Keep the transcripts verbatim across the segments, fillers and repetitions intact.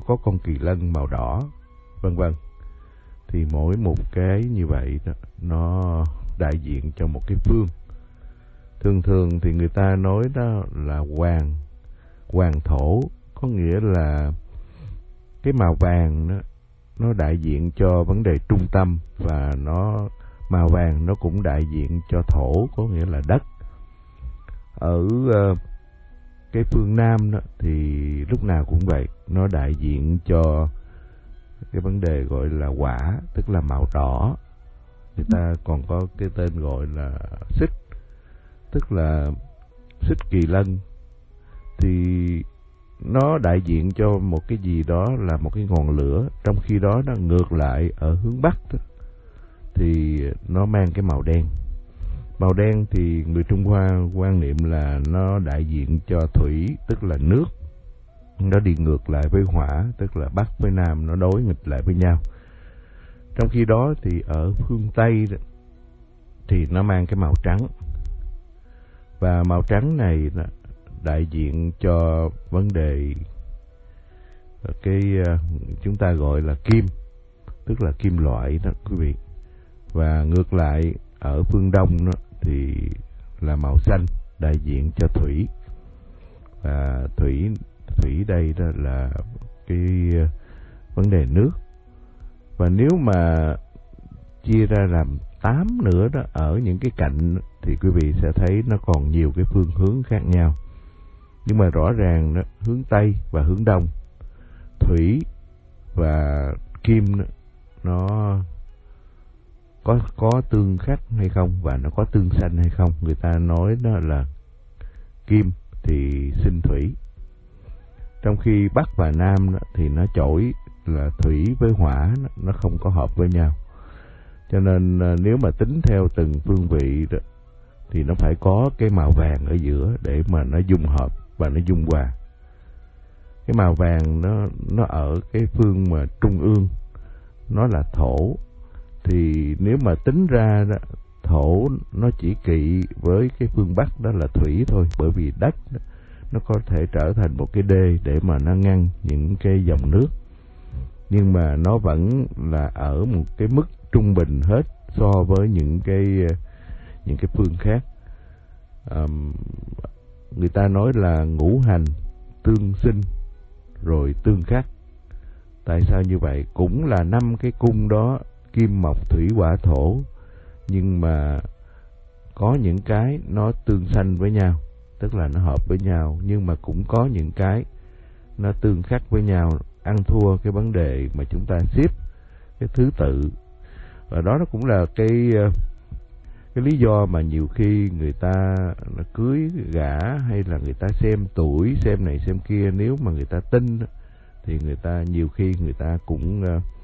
có con kỳ lân màu đỏ, vân vân. Thì mỗi một cái như vậy đó, nó đại diện cho một cái phương. Thường thường thì người ta nói đó là hoàng, hoàng thổ, có nghĩa là cái màu vàng đó, nó đại diện cho vấn đề trung tâm, và nó màu vàng nó cũng đại diện cho thổ, có nghĩa là đất. Ở uh, cái phương Nam đó, thì lúc nào cũng vậy, nó đại diện cho cái vấn đề gọi là hỏa, tức là màu đỏ. Người ta còn có cái tên gọi là xích, tức là xích kỳ lân. Thì nó đại diện cho một cái gì đó là một cái ngọn lửa, trong khi đó nó ngược lại ở hướng Bắc đó, thì nó mang cái màu đen. Màu đen thì người Trung Hoa quan niệm là nó đại diện cho thủy, tức là nước. Nó đi ngược lại với hỏa, tức là Bắc với Nam nó đối nghịch lại với nhau. Trong khi đó thì ở phương Tây đó, thì nó mang cái màu trắng. Và màu trắng này đại diện cho vấn đề cái chúng ta gọi là kim, tức là kim loại đó quý vị. Và ngược lại ở phương Đông đó, thì là màu xanh, đại diện cho thủy. Và thủy thủy đây đó là cái vấn đề nước. Và nếu mà chia ra làm tám nữa đó, ở những cái cạnh thì quý vị sẽ thấy nó còn nhiều cái phương hướng khác nhau. Nhưng mà rõ ràng đó, hướng Tây và hướng Đông, thủy và kim đó, nó có có tương khắc hay không, và nó có tương xanh hay không. Người ta nói đó là kim thì sinh thủy, trong khi Bắc và Nam đó, thì nó chổi là thủy với hỏa, nó không có hợp với nhau. Cho nên nếu mà tính theo từng phương vị đó, thì nó phải có cái màu vàng ở giữa để mà nó dung hợp và nó dung hòa. Cái màu vàng nó nó ở cái phương mà trung ương, nó là thổ. Thì nếu mà tính ra đó, thổ nó chỉ kỵ với cái phương Bắc đó là thủy thôi, bởi vì đất đó, nó có thể trở thành một cái đê để mà nó ngăn những cái dòng nước. Nhưng mà nó vẫn là ở một cái mức trung bình hết so với những cái những cái phương khác. Um, người ta nói là ngũ hành tương sinh rồi tương khắc. Tại sao như vậy? Cũng là năm cái cung đó, kim mộc thủy hỏa thổ, nhưng mà có những cái nó tương sanh với nhau, tức là nó hợp với nhau, nhưng mà cũng có những cái nó tương khắc với nhau, ăn thua cái vấn đề mà chúng ta xếp cái thứ tự. Và đó nó cũng là cái cái lý do mà nhiều khi người ta cưới gả hay là người ta xem tuổi, xem này xem kia, nếu mà người ta tin thì người ta nhiều khi người ta cũng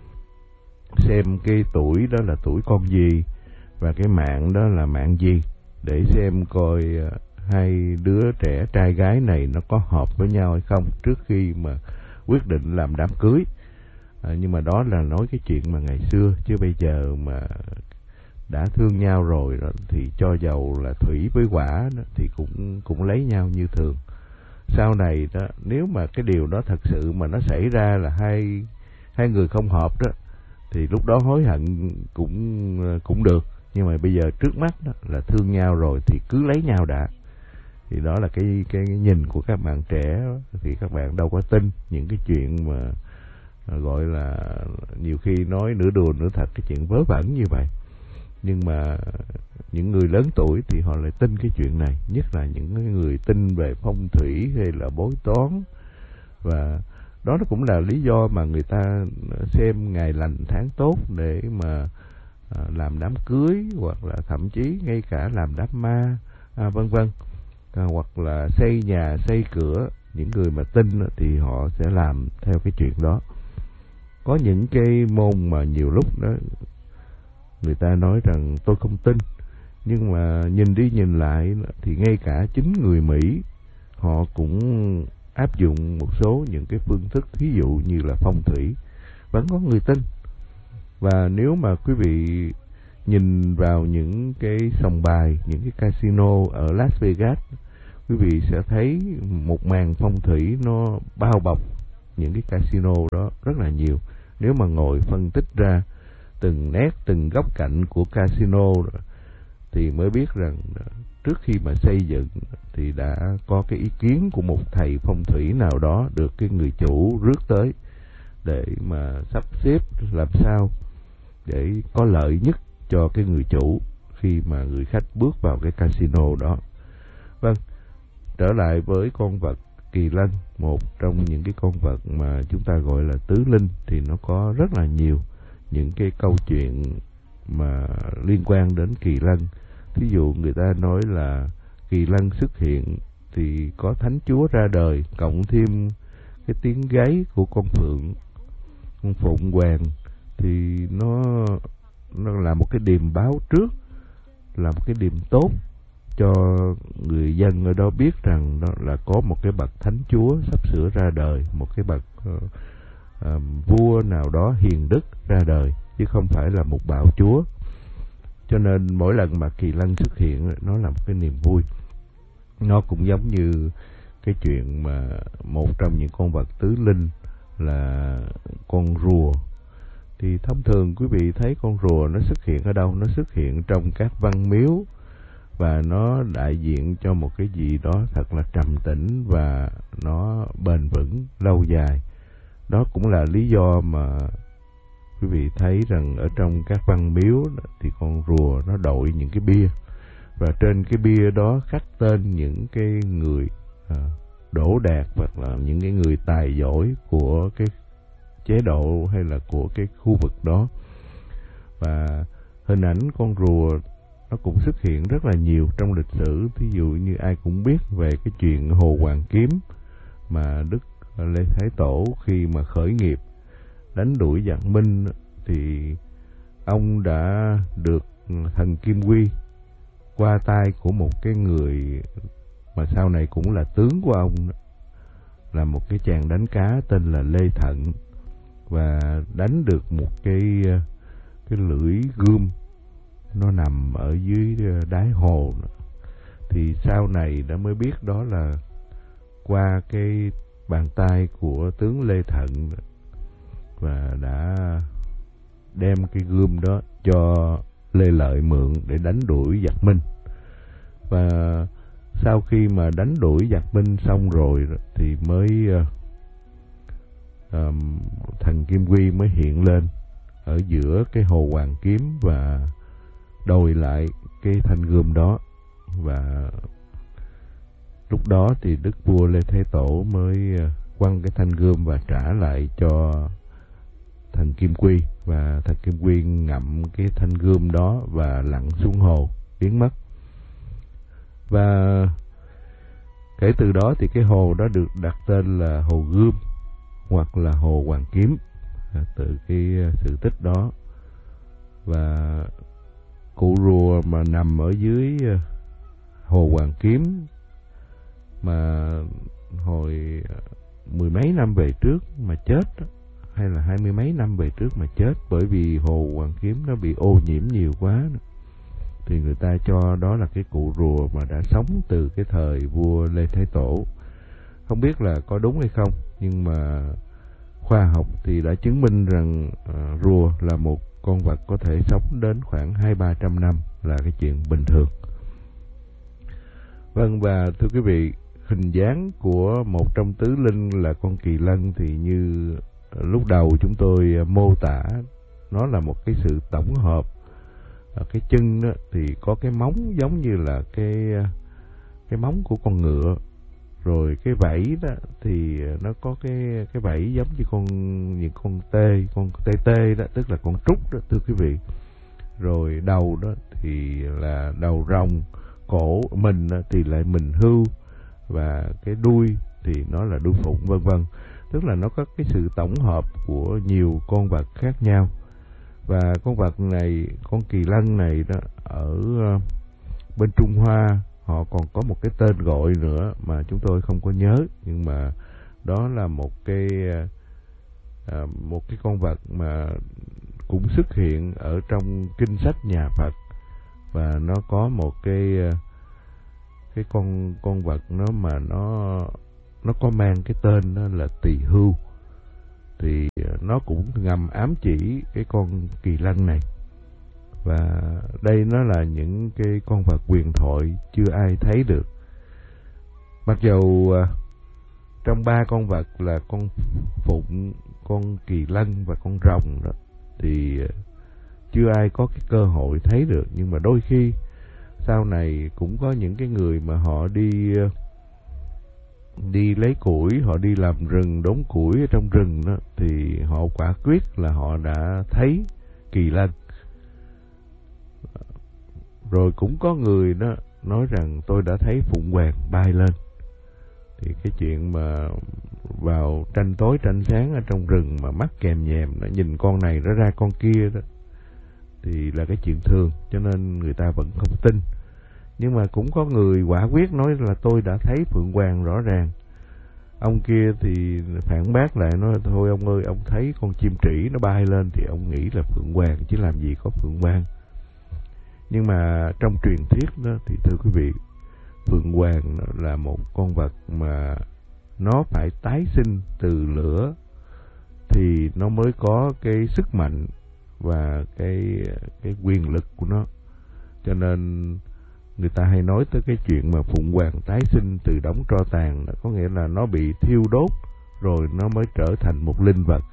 xem cái tuổi đó là tuổi con gì và cái mạng đó là mạng gì, để xem coi hai đứa trẻ trai gái này nó có hợp với nhau hay không trước khi mà quyết định làm đám cưới. À, nhưng mà đó là nói cái chuyện mà ngày xưa, chứ bây giờ mà đã thương nhau rồi đó, thì cho dầu là thủy với hỏa đó, thì cũng cũng lấy nhau như thường. Sau này đó, nếu mà cái điều đó thật sự mà nó xảy ra là hai hai người không hợp đó, thì lúc đó hối hận cũng cũng được. Nhưng mà bây giờ trước mắt đó là thương nhau rồi thì cứ lấy nhau đã. Thì đó là cái cái nhìn của các bạn trẻ, thì các bạn đâu có tin những cái chuyện mà gọi là nhiều khi nói nửa đùa nửa thật, cái chuyện vớ vẩn như vậy. Nhưng mà những người lớn tuổi thì họ lại tin cái chuyện này, nhất là những người tin về phong thủy hay là bói toán. Và đó nó cũng là lý do mà người ta xem ngày lành tháng tốt để mà làm đám cưới, hoặc là thậm chí ngay cả làm đám ma, à, vân vân, à, hoặc là xây nhà xây cửa. Những người mà tin thì họ sẽ làm theo cái chuyện đó. Có những cái môn mà nhiều lúc đó người ta nói rằng tôi không tin, nhưng mà nhìn đi nhìn lại thì ngay cả chính người Mỹ họ cũng áp dụng một số những cái phương thức, ví dụ như là phong thủy, vẫn có người tin. Và nếu mà quý vị nhìn vào những cái sòng bài, những cái casino ở Las Vegas, quý vị sẽ thấy một màn phong thủy nó bao bọc những cái casino đó rất là nhiều. Nếu mà ngồi phân tích ra từng nét, từng góc cạnh của casino thì mới biết rằng trước khi mà xây dựng thì đã có cái ý kiến của một thầy phong thủy nào đó được cái người chủ rước tới để mà sắp xếp làm sao để có lợi nhất cho cái người chủ khi mà người khách bước vào cái casino đó. Vâng, trở lại với con vật kỳ lân, một trong những cái con vật mà chúng ta gọi là tứ linh, thì nó có rất là nhiều những cái câu chuyện mà liên quan đến kỳ lân. Thí dụ người ta nói là kỳ lân xuất hiện thì có thánh chúa ra đời, cộng thêm cái tiếng gáy của con phượng, con phụng hoàng, thì nó nó là một cái điềm báo trước, là một cái điềm tốt cho người dân ở đó biết rằng đó là có một cái bậc thánh chúa sắp sửa ra đời, một cái bậc uh, uh, vua nào đó hiền đức ra đời, chứ không phải là một bạo chúa. Cho nên mỗi lần mà kỳ lân xuất hiện nó là một cái niềm vui. Nó cũng giống như cái chuyện mà một trong những con vật tứ linh là con rùa. Thì thông thường quý vị thấy con rùa nó xuất hiện ở đâu? Nó xuất hiện trong các văn miếu, và nó đại diện cho một cái gì đó thật là trầm tĩnh và nó bền vững lâu dài. Đó cũng là lý do mà quý vị thấy rằng ở trong các văn miếu thì con rùa nó đội những cái bia, và trên cái bia đó khắc tên những cái người à, đỗ đạt hoặc là những cái người tài giỏi của cái chế độ hay là của cái khu vực đó. Và hình ảnh con rùa nó cũng xuất hiện rất là nhiều trong lịch sử. Thí dụ như ai cũng biết về cái chuyện Hồ Hoàng Kiếm, mà Đức Lê Thái Tổ khi mà khởi nghiệp đánh đuổi giặc Minh thì ông đã được thần Kim Quy qua tay của một cái người mà sau này cũng là tướng của ông, là một cái chàng đánh cá tên là Lê Thận, và đánh được một cái cái lưỡi gươm nó nằm ở dưới đáy hồ. Thì sau này đã mới biết đó là qua cái bàn tay của tướng Lê Thận, và đã đem cái gươm đó cho Lê Lợi mượn để đánh đuổi giặc Minh. Và sau khi mà đánh đuổi giặc Minh xong rồi thì mới uh, um, thần Kim Quy mới hiện lên ở giữa cái Hồ Hoàng Kiếm và đòi lại cái thanh gươm đó. Và lúc đó thì đức vua Lê Thái Tổ mới quăng cái thanh gươm và trả lại cho thần Kim Quy, và thần Kim Quy ngậm cái thanh gươm đó và lặn xuống hồ biến mất. Và kể từ đó thì cái hồ đó được đặt tên là Hồ Gươm hoặc là Hồ Hoàng Kiếm, từ cái sự tích đó. Và cụ rùa mà nằm ở dưới Hồ Hoàng Kiếm mà hồi mười mấy năm về trước mà chết, hay là hai mươi mấy năm về trước mà chết, bởi vì Hồ Hoàng Kiếm nó bị ô nhiễm nhiều quá, thì người ta cho đó là cái cụ rùa mà đã sống từ cái thời vua Lê Thái Tổ. Không biết là có đúng hay không, nhưng mà khoa học thì đã chứng minh rằng uh, rùa là một con vật có thể sống đến khoảng hai ba trăm năm, là cái chuyện bình thường. Vâng, và thưa quý vị, hình dáng của một trong tứ linh là con kỳ lân thì như lúc đầu chúng tôi mô tả, nó là một cái sự tổng hợp. Ở cái chân đó thì có cái móng giống như là cái cái móng của con ngựa, rồi cái vảy đó thì nó có cái cái vảy giống như con những con tê, con tê tê đó, tức là con trúc đó thưa quý vị. Rồi đầu đó thì là đầu rồng, cổ mình thì lại mình hưu, và cái đuôi thì nó là đuôi phụng, vân vân. Tức là nó có cái sự tổng hợp của nhiều con vật khác nhau. Và con vật này, con kỳ lân này đó, ở bên Trung Hoa họ còn có một cái tên gọi nữa mà chúng tôi không có nhớ, nhưng mà đó là một cái à, một cái con vật mà cũng xuất hiện ở trong kinh sách nhà Phật, và nó có một cái cái con con vật nó mà nó nó có mang cái tên đó là tỳ hưu. thì nó cũng ngầm ám chỉ cái con kỳ lân này. Và đây nó là những cái con vật huyền thoại chưa ai thấy được. Mặc dù trong ba con vật là con phụng, con kỳ lân và con rồng đó thì chưa ai có cái cơ hội thấy được, nhưng mà đôi khi sau này cũng có những cái người mà họ đi đi lấy củi, họ đi làm rừng, đốn củi ở trong rừng đó, thì họ quả quyết là họ đã thấy kỳ lân. Rồi cũng có người đó nói rằng tôi đã thấy phụng hoàng bay lên. Thì cái chuyện mà vào tranh tối tranh sáng ở trong rừng mà mắt kèm nhèm, nó nhìn con này nó ra con kia đó, thì là cái chuyện thường, cho nên người ta vẫn không tin. Nhưng mà cũng có người quả quyết nói là tôi đã thấy phượng hoàng rõ ràng. Ông kia thì phản bác lại nói thôi ông ơi, ông thấy con chim trĩ nó bay lên thì ông nghĩ là phượng hoàng, chứ làm gì có phượng hoàng. Nhưng mà trong truyền thuyết đó thì thưa quý vị, phượng hoàng là một con vật mà nó phải tái sinh từ lửa thì nó mới có cái sức mạnh và cái cái quyền lực của nó. Cho nên người ta hay nói tới cái chuyện mà phụng hoàng tái sinh từ đống tro tàn, có nghĩa là nó bị thiêu đốt rồi nó mới trở thành một linh vật.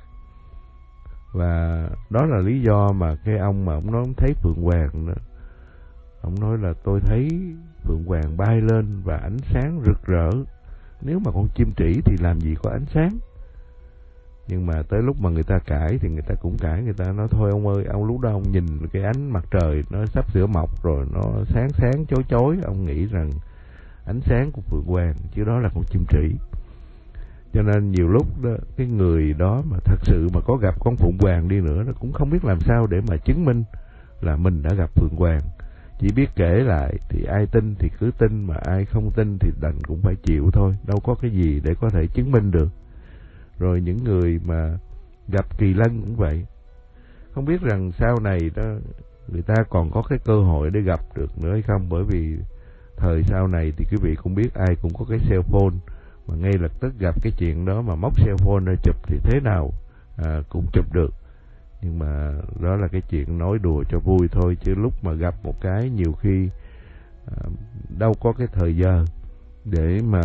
Và đó là lý do mà cái ông mà ông nói ông thấy phượng hoàng đó, ông nói là tôi thấy phượng hoàng bay lên và ánh sáng rực rỡ. Nếu mà con chim trĩ thì làm gì có ánh sáng. Nhưng mà tới lúc mà người ta cãi thì người ta cũng cãi, người ta nói thôi ông ơi, ông lúc đó ông nhìn cái ánh mặt trời nó sắp sửa mọc rồi nó sáng sáng chói chói, ông nghĩ rằng ánh sáng của phượng hoàng, chứ đó là con chim trĩ. Cho nên nhiều lúc đó, cái người đó mà thật sự mà có gặp con phượng hoàng đi nữa, nó cũng không biết làm sao để mà chứng minh là mình đã gặp phượng hoàng. Chỉ biết kể lại, thì ai tin thì cứ tin, mà ai không tin thì đành cũng phải chịu thôi, đâu có cái gì để có thể chứng minh được. Rồi những người mà gặp kỳ lân cũng vậy, không biết rằng sau này đó người ta còn có cái cơ hội để gặp được nữa hay không. Bởi vì thời sau này thì quý vị cũng biết ai cũng có cái cell phone, mà ngay lập tức gặp cái chuyện đó mà móc cell phone ra chụp thì thế nào à, cũng chụp được. Nhưng mà đó là cái chuyện nói đùa cho vui thôi, chứ lúc mà gặp một cái nhiều khi à, đâu có cái thời giờ để mà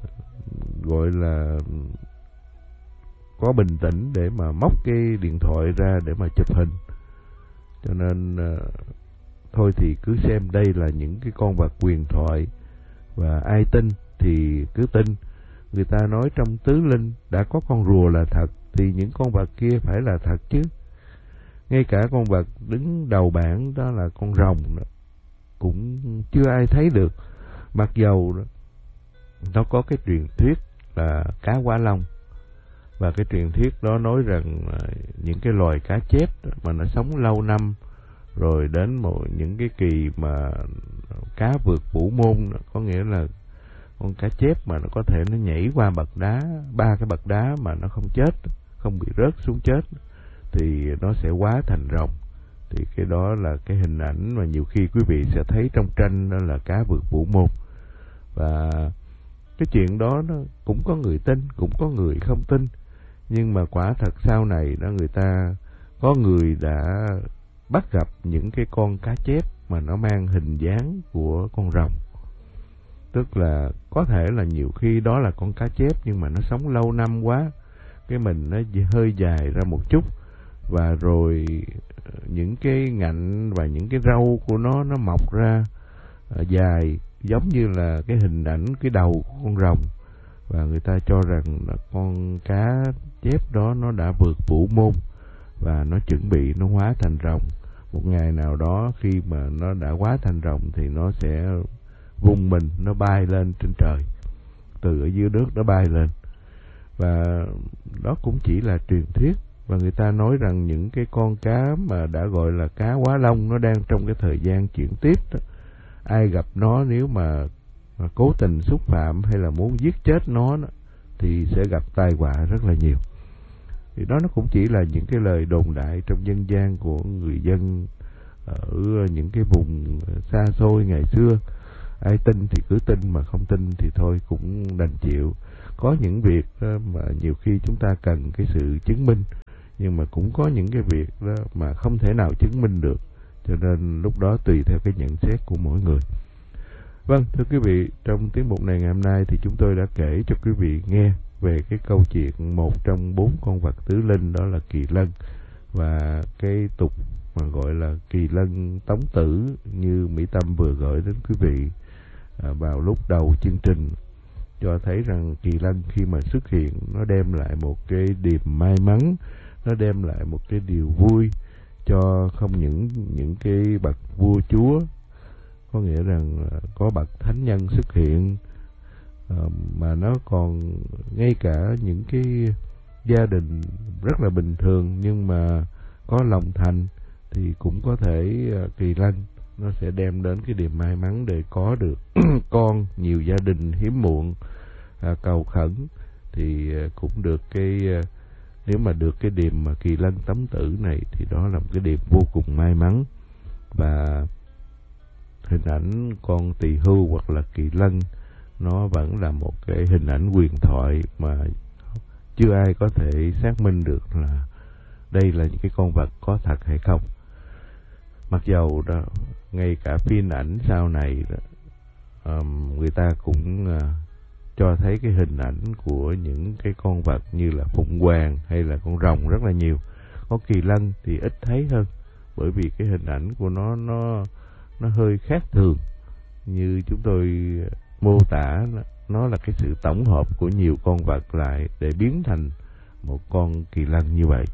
gọi là có bình tĩnh để mà móc cái điện thoại ra để mà chụp hình. Cho nên à, thôi thì cứ xem đây là những cái con vật huyền thoại, và ai tin thì cứ tin. Người ta nói trong tứ linh đã có con rùa là thật, thì những con vật kia phải là thật chứ. Ngay cả con vật đứng đầu bảng đó là con rồng đó, cũng chưa ai thấy được. Mặc dầu đó, nó có cái truyền thuyết là cá Quá Long, và cái truyền thuyết đó nói rằng những cái loài cá chép mà nó sống lâu năm, rồi đến một những cái kỳ mà cá vượt vũ môn, có nghĩa là con cá chép mà nó có thể nó nhảy qua bậc đá, ba cái bậc đá mà nó không chết, không bị rớt xuống chết, thì nó sẽ hóa thành rồng. Thì cái đó là cái hình ảnh mà nhiều khi quý vị sẽ thấy trong tranh, đó là cá vượt vũ môn. Và cái chuyện đó nó cũng có người tin, cũng có người không tin. Nhưng mà quả thật sau này đó, người ta có người đã bắt gặp những cái con cá chép mà nó mang hình dáng của con rồng. Tức là có thể là nhiều khi đó là con cá chép, nhưng mà nó sống lâu năm quá, cái mình nó hơi dài ra một chút, và rồi những cái ngạnh và những cái râu của nó nó mọc ra uh, dài, giống như là cái hình ảnh cái đầu của con rồng. Và người ta cho rằng là con cá chép đó nó đã vượt vũ môn và nó chuẩn bị nó hóa thành rồng. Một ngày nào đó khi mà nó đã hóa thành rồng thì nó sẽ vung mình, nó bay lên trên trời, từ ở dưới nước nó bay lên. Và đó cũng chỉ là truyền thuyết. Và người ta nói rằng những cái con cá mà đã gọi là cá Quá Long, nó đang trong cái thời gian chuyển tiếp đó. Ai gặp nó nếu mà, mà cố tình xúc phạm hay là muốn giết chết nó đó, thì sẽ gặp tai họa rất là nhiều. Thì đó nó cũng chỉ là những cái lời đồn đại trong dân gian của người dân ở những cái vùng xa xôi ngày xưa. ai tin thì cứ tin, mà không tin thì thôi cũng đành chịu. Có những việc đó mà nhiều khi chúng ta cần cái sự chứng minh, nhưng mà cũng có những cái việc đó mà không thể nào chứng minh được, cho nên lúc đó tùy theo cái nhận xét của mỗi người. Vâng, thưa quý vị, trong tiết mục này ngày hôm nay thì chúng tôi đã kể cho quý vị nghe về cái câu chuyện một trong bốn con vật tứ linh, đó là kỳ lân, và cái tục mà gọi là kỳ lân tống tử như Mỹ Tâm vừa gửi đến quý vị à, vào lúc đầu chương trình, cho thấy rằng kỳ lân khi mà xuất hiện nó đem lại một cái điềm may mắn, nó đem lại một cái điều vui cho không những những cái bậc vua chúa, có nghĩa rằng có bậc thánh nhân xuất hiện, à, mà nó còn ngay cả những cái gia đình rất là bình thường nhưng mà có lòng thành thì cũng có thể uh, kỳ lân nó sẽ đem đến cái điểm may mắn để có được con. Nhiều gia đình hiếm muộn à, cầu khẩn thì uh, cũng được cái uh, nếu mà được cái điểm mà kỳ lân tống tử này thì đó là một cái điểm vô cùng may mắn. Và hình ảnh con tỳ hưu hoặc là kỳ lân nó vẫn là một cái hình ảnh huyền thoại mà chưa ai có thể xác minh được là đây là những cái con vật có thật hay không. Mặc dầu đó, ngay cả phim ảnh sau này đó, um, người ta cũng uh, cho thấy cái hình ảnh của những cái con vật như là phụng hoàng hay là con rồng rất là nhiều. Có kỳ lân thì ít thấy hơn, bởi vì cái hình ảnh của nó nó nó hơi khác thường. Như chúng tôi mô tả, nó là cái sự tổng hợp của nhiều con vật lại để biến thành một con kỳ lân như vậy.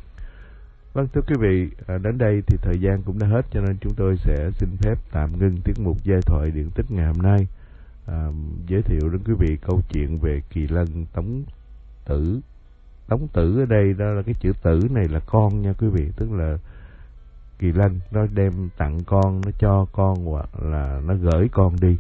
Vâng, thưa quý vị, à, đến đây thì thời gian cũng đã hết, cho nên chúng tôi sẽ xin phép tạm ngưng tiết mục giai thoại điện tích ngày hôm nay, à, giới thiệu đến quý vị câu chuyện về kỳ lân tống tử. Tống tử ở đây đó là cái chữ tử này là con nha quý vị, tức là kỳ lân nó đem tặng con, nó cho con hoặc là nó gửi con đi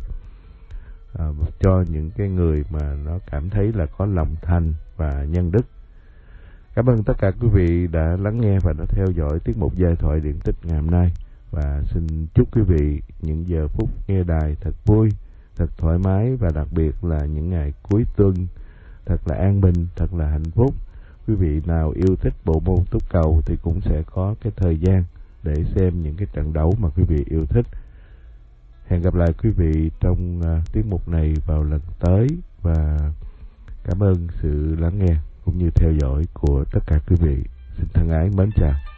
à, cho những cái người mà nó cảm thấy là có lòng thành và nhân đức. Cảm ơn tất cả quý vị đã lắng nghe và đã theo dõi tiết mục giai thoại điện tích ngày hôm nay, và xin chúc quý vị những giờ phút nghe đài thật vui, thật thoải mái, và đặc biệt là những ngày cuối tuần thật là an bình, thật là hạnh phúc. Quý vị nào yêu thích bộ môn túc cầu thì cũng sẽ có cái thời gian để xem những cái trận đấu mà quý vị yêu thích. Hẹn gặp lại quý vị trong uh, tiết mục này vào lần tới, và cảm ơn sự lắng nghe cũng như theo dõi của tất cả quý vị. Xin thân ái mến chào.